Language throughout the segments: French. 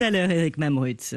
À l'heure, Eric Mamrutz.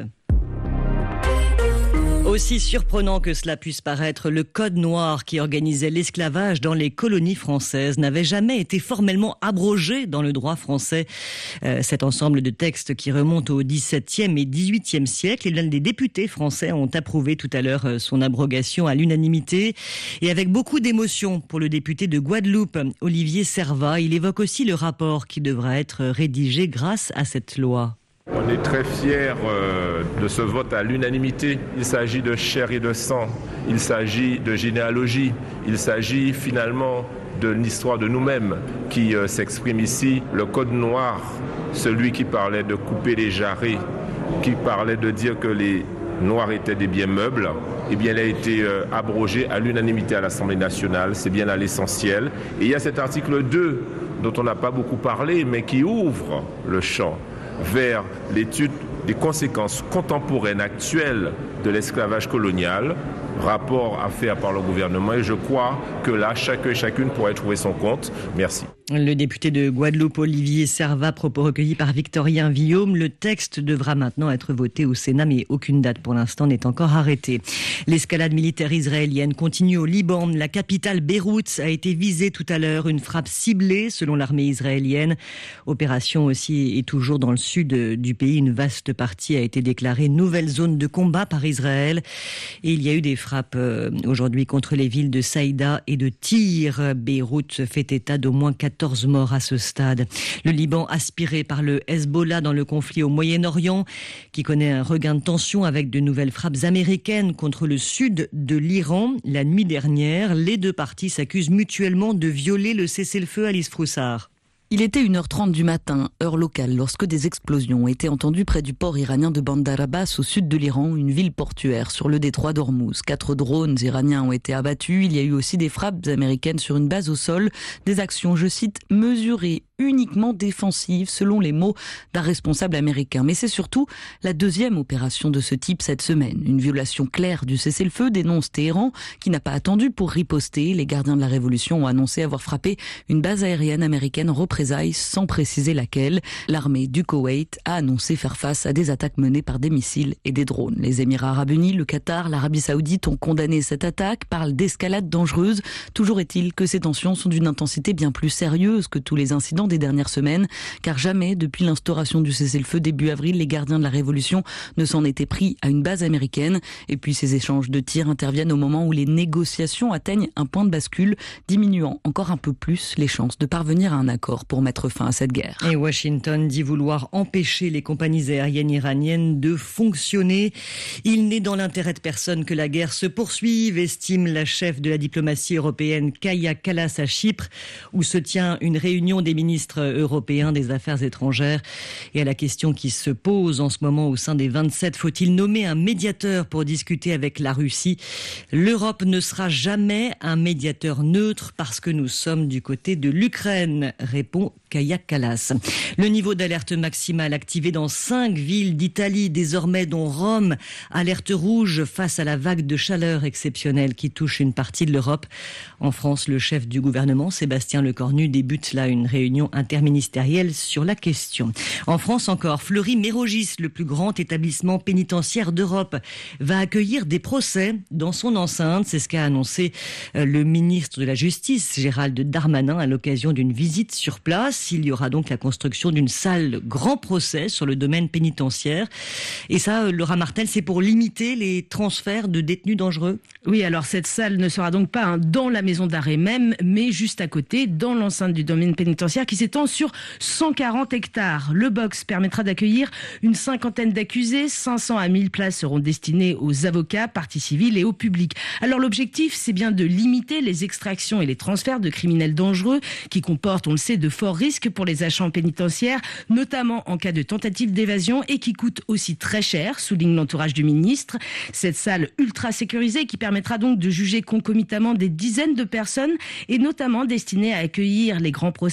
Aussi surprenant que cela puisse paraître, le code noir qui organisait l'esclavage dans les colonies françaises n'avait jamais été formellement abrogé dans le droit français. Cet ensemble de textes qui remonte au XVIIe et XVIIIe siècle, et les députés français ont approuvé tout à l'heure son abrogation à l'unanimité. Et avec beaucoup d'émotion pour le député de Guadeloupe, Olivier Servat, il évoque aussi le rapport qui devra être rédigé grâce à cette loi. On est très fiers de ce vote à l'unanimité. Il s'agit de chair et de sang, il s'agit de généalogie, il s'agit finalement de l'histoire de nous-mêmes qui s'exprime ici. Le code noir, celui qui parlait de couper les jarrets, qui parlait de dire que les noirs étaient des biens meubles, eh bien, il a été abrogé à l'unanimité à l'Assemblée nationale. C'est bien là l'essentiel. Et il y a cet article 2 dont on n'a pas beaucoup parlé, mais qui ouvre le champ vers l'étude des conséquences contemporaines actuelles de l'esclavage colonial, rapport à faire par le gouvernement, et je crois que là, chacun et chacune pourrait trouver son compte. Merci. Le député de Guadeloupe, Olivier Servat, propos recueillis par Victorien Villaume. Le texte devra maintenant être voté au Sénat, mais aucune date pour l'instant n'est encore arrêtée. L'escalade militaire israélienne continue au Liban. La capitale Beyrouth a été visée tout à l'heure. Une frappe ciblée selon l'armée israélienne. Opération aussi et toujours dans le sud du pays. Une vaste partie a été déclarée nouvelle zone de combat par Israël. Et il y a eu des frappes aujourd'hui contre les villes de Saïda et de Tyr. Beyrouth fait état d'au moins 14 morts à ce stade. Le Liban aspiré par le Hezbollah dans le conflit au Moyen-Orient, qui connaît un regain de tension avec de nouvelles frappes américaines contre le sud de l'Iran. La nuit dernière, les deux parties s'accusent mutuellement de violer le cessez-le-feu. Alice Froussard. Il était 1h30 du matin, heure locale, lorsque des explosions ont été entendues près du port iranien de Bandar Abbas, au sud de l'Iran, une ville portuaire sur le détroit d'Ormuz. 4 drones iraniens ont été abattus. Il y a eu aussi des frappes américaines sur une base au sol. Des actions, je cite, mesurées, uniquement défensives, selon les mots d'un responsable américain. Mais c'est surtout la deuxième opération de ce type cette semaine. Une violation claire du cessez-le-feu, dénonce Téhéran, qui n'a pas attendu pour riposter. Les gardiens de la révolution ont annoncé avoir frappé une base aérienne américaine représailles, sans préciser laquelle. L'armée du Koweït a annoncé faire face à des attaques menées par des missiles et des drones. Les Émirats arabes unis, le Qatar, l'Arabie saoudite ont condamné cette attaque, parlent d'escalade dangereuse. Toujours est-il que ces tensions sont d'une intensité bien plus sérieuse que tous les incidents des dernières semaines, car jamais depuis l'instauration du cessez-le-feu début avril, les gardiens de la révolution ne s'en étaient pris à une base américaine. Et puis ces échanges de tirs interviennent au moment où les négociations atteignent un point de bascule, diminuant encore un peu plus les chances de parvenir à un accord pour mettre fin à cette guerre. Et Washington dit vouloir empêcher les compagnies aériennes iraniennes de fonctionner. Il n'est dans l'intérêt de personne que la guerre se poursuive, estime la chef de la diplomatie européenne Kaja Kallas à Chypre, où se tient une réunion des ministres européens des Affaires étrangères. Et à la question qui se pose en ce moment au sein des 27, faut-il nommer un médiateur pour discuter avec la Russie? L'Europe ne sera jamais un médiateur neutre parce que nous sommes du côté de l'Ukraine, répond Kaja Kallas. Le niveau d'alerte maximale activé dans 5 villes d'Italie, désormais dont Rome, alerte rouge face à la vague de chaleur exceptionnelle qui touche une partie de l'Europe. En France, le chef du gouvernement, Sébastien Lecornu, débute là une réunion interministérielle sur la question. En France encore, Fleury-Mérogis, le plus grand établissement pénitentiaire d'Europe, va accueillir des procès dans son enceinte. C'est ce qu'a annoncé le ministre de la Justice, Gérald Darmanin, à l'occasion d'une visite sur place. Il y aura donc la construction d'une salle grand procès sur le domaine pénitentiaire. Et ça, Laura Martel, c'est pour limiter les transferts de détenus dangereux? Oui, alors cette salle ne sera donc pas dans la maison d'arrêt même, mais juste à côté, dans l'enceinte du domaine pénitentiaire qui s'étend sur 140 hectares. Le box permettra d'accueillir une 50aine d'accusés. 500 à 1000 places seront destinées aux avocats, parties civiles et au public. Alors l'objectif, c'est bien de limiter les extractions et les transferts de criminels dangereux qui comportent, on le sait, de forts risques pour les agents pénitentiaires, notamment en cas de tentative d'évasion et qui coûtent aussi très cher, souligne l'entourage du ministre. Cette salle ultra sécurisée qui permettra donc de juger concomitamment des dizaines de personnes et notamment destinée à accueillir les grands procès à venir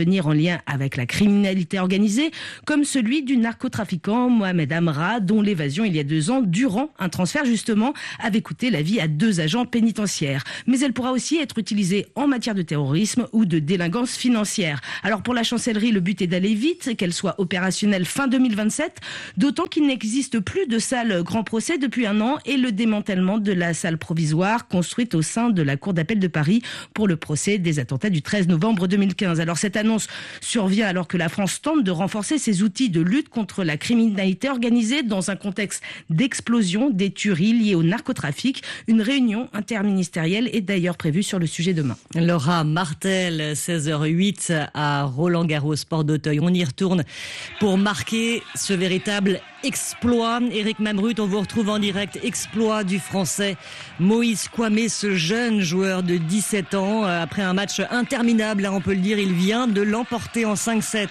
tenir en lien avec la criminalité organisée, comme celui du narcotrafiquant Mohamed Amra, dont l'évasion il y a 2 ans, durant un transfert justement, avait coûté la vie à 2 agents pénitentiaires. Mais elle pourra aussi être utilisée en matière de terrorisme ou de délinquance financière. Alors pour la chancellerie, le but est d'aller vite, qu'elle soit opérationnelle fin 2027, d'autant qu'il n'existe plus de salle grand procès depuis 1 an et le démantèlement de la salle provisoire construite au sein de la Cour d'appel de Paris pour le procès des attentats du 13 novembre 2015. Alors cette annonce survient alors que la France tente de renforcer ses outils de lutte contre la criminalité organisée dans un contexte d'explosion des tueries liées au narcotrafic. Une réunion interministérielle est d'ailleurs prévue sur le sujet demain. Laura Martel, 16h08 à Roland-Garros, Port d'Auteuil. On y retourne pour marquer ce véritable exploit. Éric Mamrut, on vous retrouve en direct. Exploit du Français Moïse Kouamé, ce jeune joueur de 17 ans. Après un match interminable, là on peut le dire, il vient de l'emporter en 5-7.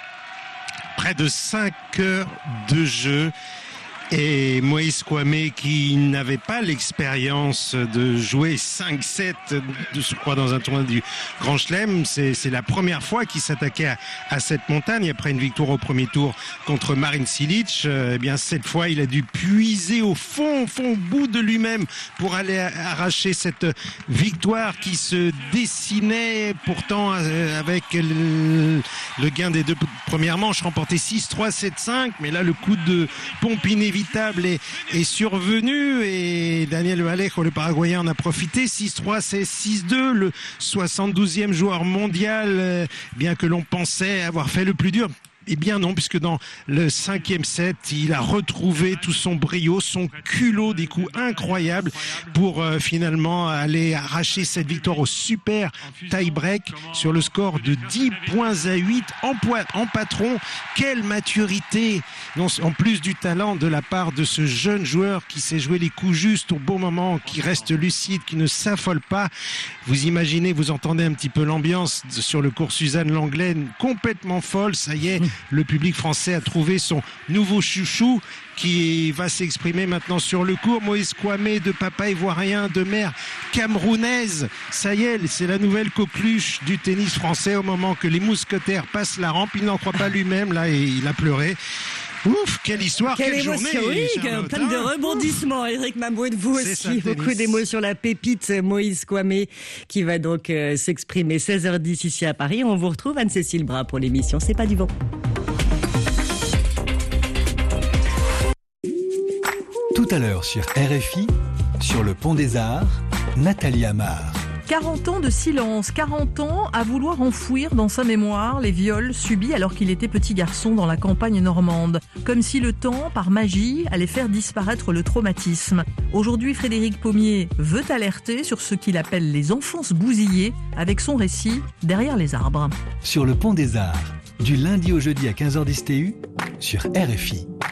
Près de 5 heures de jeu. Et Moïse Kouamé, qui n'avait pas l'expérience de jouer 5-7, je crois, dans un tournoi du Grand Chelem, c'est la première fois qu'il s'attaquait à cette montagne. Après une victoire au premier tour contre Marin Cilic, eh bien cette fois, il a dû puiser au fond bout de lui-même pour aller arracher cette victoire qui se dessinait pourtant avec le gain des 2 premières manches, remporté 6-3, 7-5. Mais là, le coup de pompe inévitable est survenu et Daniel Vallejo, le Paraguayen, en a profité. 6-3, c'est 6-2, le 72e joueur mondial, bien que l'on pensait avoir fait le plus dur. Eh bien non, puisque dans le 5e set, il a retrouvé tout son brio, son culot, des coups incroyables pour finalement aller arracher cette victoire au super tie-break sur le score de 10-8 en patron. Quelle maturité, non, en plus du talent de la part de ce jeune joueur qui sait jouer les coups justes au bon moment, qui reste lucide, qui ne s'affole pas. Vous imaginez, vous entendez un petit peu l'ambiance sur le cours Suzanne Lenglen, complètement folle. Ça y est, le public français a trouvé son nouveau chouchou qui va s'exprimer maintenant sur le court. Moïse Kouamé, de papa ivoirien, de mère camerounaise. Ça y est, c'est la nouvelle coqueluche du tennis français au moment que les mousquetaires passent la rampe. Il n'en croit pas lui-même, là, et il a pleuré. Ouf, quelle histoire, quelle journée, plein de rebondissements. Éric Mamrut, vous aussi, beaucoup d'émotions. La pépite Moïse Kouamé qui va donc s'exprimer 16h10 ici à Paris. On vous retrouve Anne-Cécile Bras pour l'émission C'est pas du vent. Tout à l'heure sur RFI, sur le Pont des Arts, Nathalie Amar. 40 ans de silence, 40 ans à vouloir enfouir dans sa mémoire les viols subis alors qu'il était petit garçon dans la campagne normande. Comme si le temps, par magie, allait faire disparaître le traumatisme. Aujourd'hui, Frédéric Pommier veut alerter sur ce qu'il appelle les enfances bousillées avec son récit Derrière les arbres. Sur le Pont des Arts, du lundi au jeudi à 15h10 TU, sur RFI.